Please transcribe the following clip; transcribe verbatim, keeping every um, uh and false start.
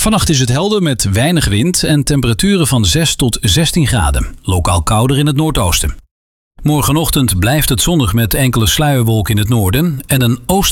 Vannacht is het helder met weinig wind en temperaturen van zes tot zestien graden. Lokaal kouder in het noordoosten. Morgenochtend blijft het zonnig met enkele sluierwolken in het noorden en een oosten